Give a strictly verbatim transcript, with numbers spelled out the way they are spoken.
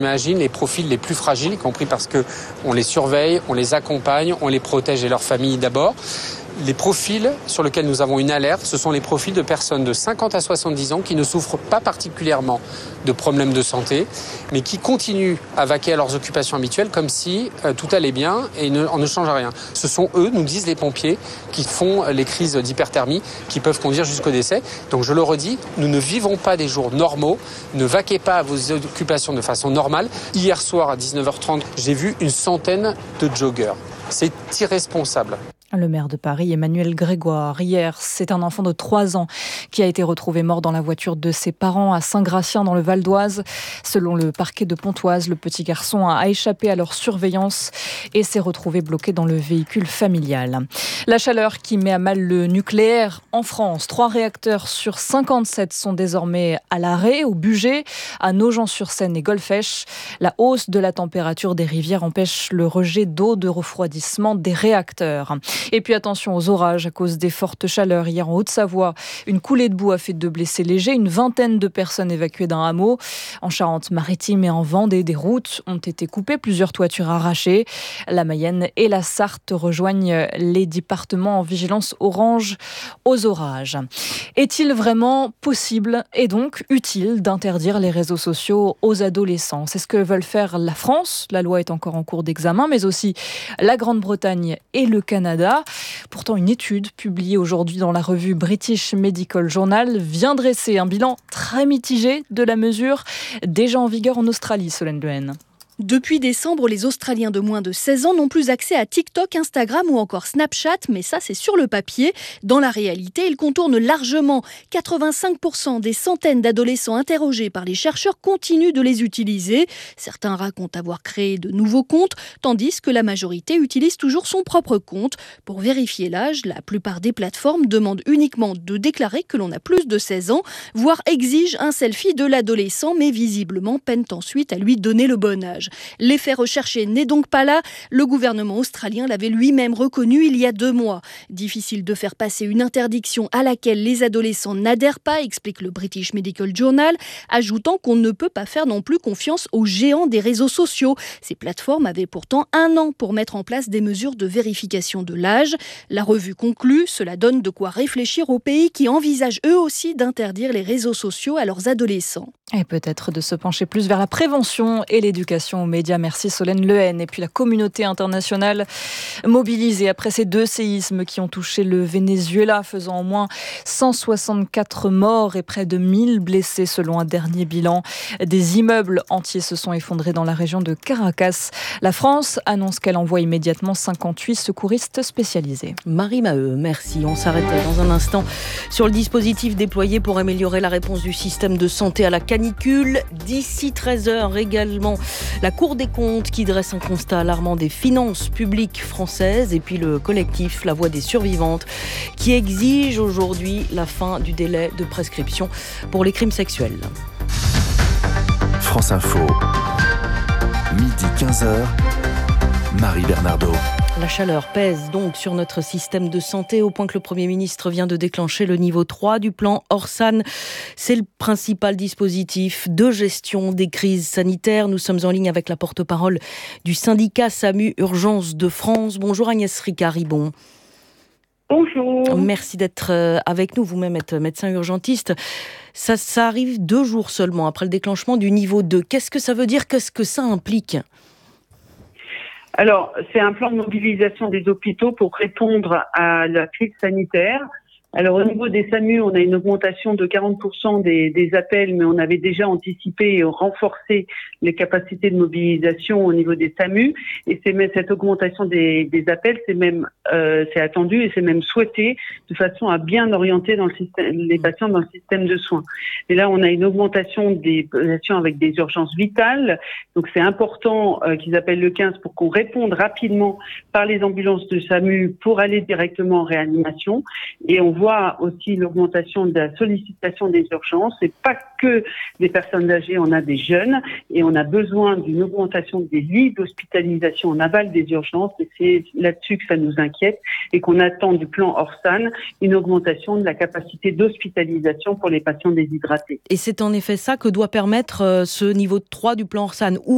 Imagine les profils les plus fragiles, y compris parce qu'on les surveille, on les accompagne, on les protège et leurs familles d'abord. Les profils sur lesquels nous avons une alerte, ce sont les profils de personnes de cinquante à soixante-dix ans qui ne souffrent pas particulièrement de problèmes de santé, mais qui continuent à vaquer à leurs occupations habituelles comme si euh, tout allait bien et ne, on ne change rien. Ce sont eux, nous disent les pompiers, qui font les crises d'hyperthermie qui peuvent conduire jusqu'au décès. Donc je le redis, nous ne vivons pas des jours normaux, ne vaquez pas à vos occupations de façon normale. Hier soir à dix-neuf heures trente, j'ai vu une centaine de joggeurs. C'est irresponsable. Le maire de Paris, Emmanuel Grégoire. Hier, c'est un enfant de trois ans qui a été retrouvé mort dans la voiture de ses parents à Saint-Gratien dans le Val d'Oise. Selon le parquet de Pontoise, le petit garçon a échappé à leur surveillance et s'est retrouvé bloqué dans le véhicule familial. La chaleur qui met à mal le nucléaire en France. Trois réacteurs sur cinquante-sept sont désormais à l'arrêt, au Bugey, à Nogent-sur-Seine et Golfech. La hausse de la température des rivières empêche le rejet d'eau de refroidissement des réacteurs. Et puis attention aux orages à cause des fortes chaleurs. Hier en Haute-Savoie, une coulée de boue a fait deux blessés légers, une vingtaine de personnes évacuées d'un hameau. En Charente-Maritime et en Vendée, des routes ont été coupées, plusieurs toitures arrachées. La Mayenne et la Sarthe rejoignent les départements en vigilance orange aux orages. Est-il vraiment possible et donc utile d'interdire les réseaux sociaux aux adolescents ? C'est ce que veulent faire la France. La loi est encore en cours d'examen, mais aussi la Grande-Bretagne et le Canada. Pourtant, une étude publiée aujourd'hui dans la revue British Medical Journal vient dresser un bilan très mitigé de la mesure déjà en vigueur en Australie, Solène Lehen. Depuis décembre, les Australiens de moins de seize ans n'ont plus accès à TikTok, Instagram ou encore Snapchat, mais ça c'est sur le papier. Dans la réalité, ils contournent largement. quatre-vingt-cinq pour cent des centaines d'adolescents interrogés par les chercheurs continuent de les utiliser. Certains racontent avoir créé de nouveaux comptes, tandis que la majorité utilise toujours son propre compte. Pour vérifier l'âge, la plupart des plateformes demandent uniquement de déclarer que l'on a plus de seize ans, voire exigent un selfie de l'adolescent, mais visiblement peinent ensuite à lui donner le bon âge. L'effet recherché n'est donc pas là. Le gouvernement australien l'avait lui-même reconnu il y a deux mois. Difficile de faire passer une interdiction à laquelle les adolescents n'adhèrent pas, explique le British Medical Journal, ajoutant qu'on ne peut pas faire non plus confiance aux géants des réseaux sociaux. Ces plateformes avaient pourtant un an pour mettre en place des mesures de vérification de l'âge. La revue conclut, cela donne de quoi réfléchir aux pays qui envisagent eux aussi d'interdire les réseaux sociaux à leurs adolescents. Et peut-être de se pencher plus vers la prévention et l'éducation aux médias. Merci Solène Lehen. Et puis la communauté internationale mobilisée après ces deux séismes qui ont touché le Venezuela, faisant au moins cent soixante-quatre morts et près de mille blessés selon un dernier bilan. Des immeubles entiers se sont effondrés dans la région de Caracas. La France annonce qu'elle envoie immédiatement cinquante-huit secouristes spécialisés. Marie Maheu, merci. On s'arrête dans un instant sur le dispositif déployé pour améliorer la réponse du système de santé à la canicule. D'ici treize heures également, la Cour des comptes qui dresse un constat alarmant des finances publiques françaises et puis le collectif La Voix des survivantes qui exige aujourd'hui la fin du délai de prescription pour les crimes sexuels. France Info, midi quinze heures, Marie Bernardo. La chaleur pèse donc sur notre système de santé au point que le Premier ministre vient de déclencher le niveau trois du plan Orsan. C'est le principal dispositif de gestion des crises sanitaires. Nous sommes en ligne avec la porte-parole du syndicat SAMU Urgence de France. Bonjour Agnès Ricard-Ribon. Bonjour. Merci d'être avec nous. Vous-même êtes médecin urgentiste. Ça, ça arrive deux jours seulement après le déclenchement du niveau deux. Qu'est-ce que ça veut dire ? Qu'est-ce que ça implique ? Alors, c'est un plan de mobilisation des hôpitaux pour répondre à la crise sanitaire. Alors, au niveau des SAMU, on a une augmentation de quarante pour cent des, des appels, mais on avait déjà anticipé et renforcé les capacités de mobilisation au niveau des SAMU. Et c'est même cette augmentation des, des appels, c'est même euh, c'est attendu et c'est même souhaité de façon à bien orienter dans le système, les patients dans le système de soins. Et là, on a une augmentation des patients avec des urgences vitales. Donc, c'est important euh, qu'ils appellent le quinze pour qu'on réponde rapidement par les ambulances de SAMU pour aller directement en réanimation. Et on voit aussi l'augmentation de la sollicitation des urgences. C'est pas que des personnes âgées, on a des jeunes et on a besoin d'une augmentation des lits d'hospitalisation en aval des urgences et c'est là-dessus que ça nous inquiète et qu'on attend du plan Orsan une augmentation de la capacité d'hospitalisation pour les patients déshydratés. Et c'est en effet ça que doit permettre ce niveau trois du plan Orsan. Où